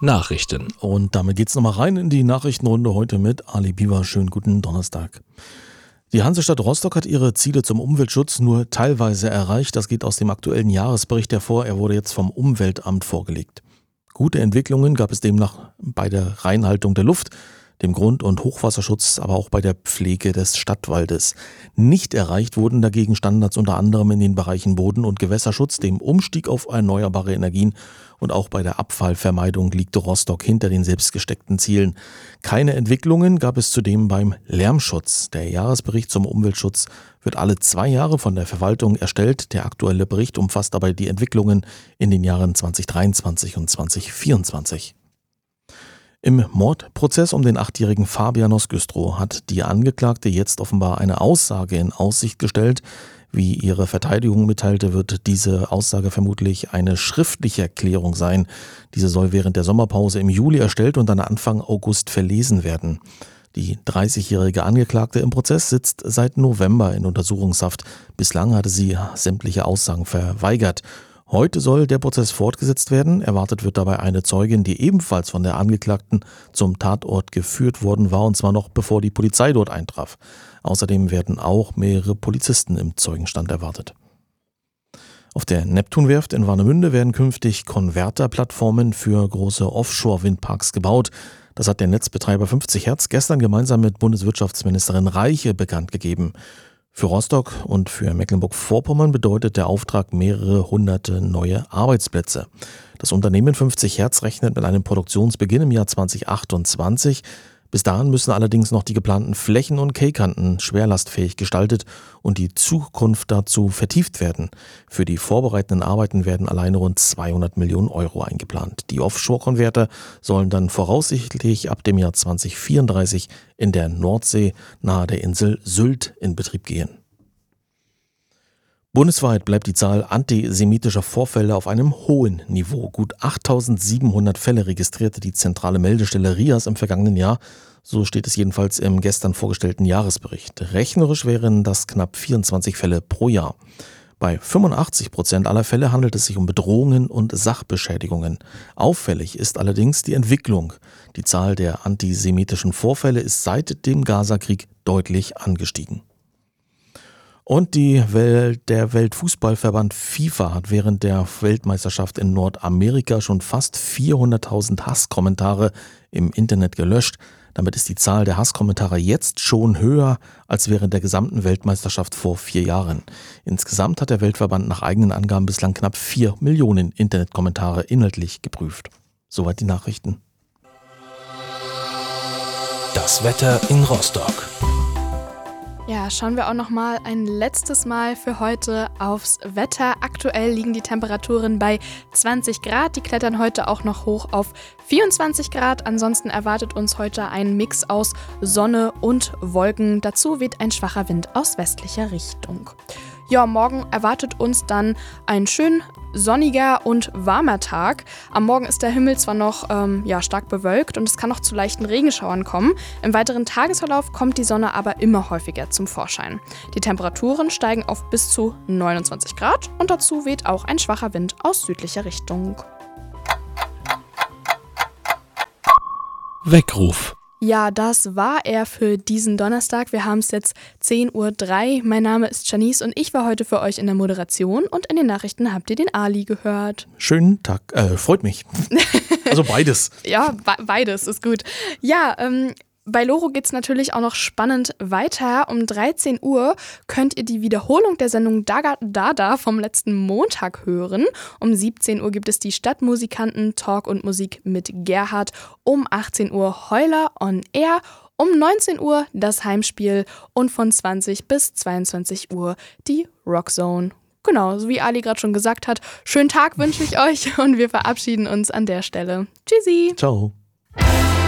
Nachrichten. Und damit geht's nochmal rein in die Nachrichtenrunde heute mit Ali Biber. Schönen guten Donnerstag. Die Hansestadt Rostock hat ihre Ziele zum Umweltschutz nur teilweise erreicht. Das geht aus dem aktuellen Jahresbericht hervor. Er wurde jetzt vom Umweltamt vorgelegt. Gute Entwicklungen gab es demnach bei der Reinhaltung der Luft, dem Grund- und Hochwasserschutz, aber auch bei der Pflege des Stadtwaldes. Nicht erreicht wurden dagegen Standards unter anderem in den Bereichen Boden- und Gewässerschutz, dem Umstieg auf erneuerbare Energien und auch bei der Abfallvermeidung liegt Rostock hinter den selbstgesteckten Zielen. Keine Entwicklungen gab es zudem beim Lärmschutz. Der Jahresbericht zum Umweltschutz wird alle 2 Jahre von der Verwaltung erstellt. Der aktuelle Bericht umfasst dabei die Entwicklungen in den Jahren 2023 und 2024. Im Mordprozess um den 8-jährigen Fabian aus Güstrow hat die Angeklagte jetzt offenbar eine Aussage in Aussicht gestellt. Wie ihre Verteidigung mitteilte, wird diese Aussage vermutlich eine schriftliche Erklärung sein. Diese soll während der Sommerpause im Juli erstellt und dann Anfang August verlesen werden. Die 30-jährige Angeklagte im Prozess sitzt seit November in Untersuchungshaft. Bislang hatte sie sämtliche Aussagen verweigert. Heute soll der Prozess fortgesetzt werden. Erwartet wird dabei eine Zeugin, die ebenfalls von der Angeklagten zum Tatort geführt worden war, und zwar noch bevor die Polizei dort eintraf. Außerdem werden auch mehrere Polizisten im Zeugenstand erwartet. Auf der Neptunwerft in Warnemünde werden künftig Konverterplattformen für große Offshore-Windparks gebaut. Das hat der Netzbetreiber 50 Hertz gestern gemeinsam mit Bundeswirtschaftsministerin Reiche bekannt gegeben. Für Rostock und für Mecklenburg-Vorpommern bedeutet der Auftrag mehrere hunderte neue Arbeitsplätze. Das Unternehmen 50 Hertz rechnet mit einem Produktionsbeginn im Jahr 2028. Bis dahin müssen allerdings noch die geplanten Flächen und Quaykanten schwerlastfähig gestaltet und die Zukunft dazu vertieft werden. Für die vorbereitenden Arbeiten werden alleine rund 200 Millionen Euro eingeplant. Die Offshore-Konverter sollen dann voraussichtlich ab dem Jahr 2034 in der Nordsee nahe der Insel Sylt in Betrieb gehen. Bundesweit bleibt die Zahl antisemitischer Vorfälle auf einem hohen Niveau. Gut 8.700 Fälle registrierte die zentrale Meldestelle RIAS im vergangenen Jahr. So steht es jedenfalls im gestern vorgestellten Jahresbericht. Rechnerisch wären das knapp 24 Fälle pro Jahr. Bei 85% aller Fälle handelt es sich um Bedrohungen und Sachbeschädigungen. Auffällig ist allerdings die Entwicklung. Die Zahl der antisemitischen Vorfälle ist seit dem Gaza-Krieg deutlich angestiegen. Und der Weltfußballverband FIFA hat während der Weltmeisterschaft in Nordamerika schon fast 400.000 Hasskommentare im Internet gelöscht. Damit ist die Zahl der Hasskommentare jetzt schon höher als während der gesamten Weltmeisterschaft vor 4 Jahren. Insgesamt hat der Weltverband nach eigenen Angaben bislang knapp 4 Millionen Internetkommentare inhaltlich geprüft. Soweit die Nachrichten. Das Wetter in Rostock. Ja, schauen wir auch noch mal ein letztes Mal für heute aufs Wetter. Aktuell liegen die Temperaturen bei 20 Grad. Die klettern heute auch noch hoch auf 24 Grad. Ansonsten erwartet uns heute ein Mix aus Sonne und Wolken. Dazu weht ein schwacher Wind aus westlicher Richtung. Ja, morgen erwartet uns dann ein schön sonniger und warmer Tag. Am Morgen ist der Himmel zwar noch stark bewölkt und es kann noch zu leichten Regenschauern kommen. Im weiteren Tagesverlauf kommt die Sonne aber immer häufiger zum Vorschein. Die Temperaturen steigen auf bis zu 29 Grad und dazu weht auch ein schwacher Wind aus südlicher Richtung. Weckruf. Ja, das war er für diesen Donnerstag. Wir haben es jetzt 10.03 Uhr. Mein Name ist Janice und ich war heute für euch in der Moderation und in den Nachrichten habt ihr den Ali gehört. Schönen Tag, freut mich. Also beides. Ja, beides ist gut. Ja, bei Loro geht es natürlich auch noch spannend weiter. Um 13 Uhr könnt ihr die Wiederholung der Sendung Daga Dada vom letzten Montag hören. Um 17 Uhr gibt es die Stadtmusikanten, Talk und Musik mit Gerhard. Um 18 Uhr Heuler on Air. Um 19 Uhr das Heimspiel und von 20 bis 22 Uhr die Rockzone. Genau, so wie Ali gerade schon gesagt hat. Schönen Tag wünsche ich euch und wir verabschieden uns an der Stelle. Tschüssi. Ciao.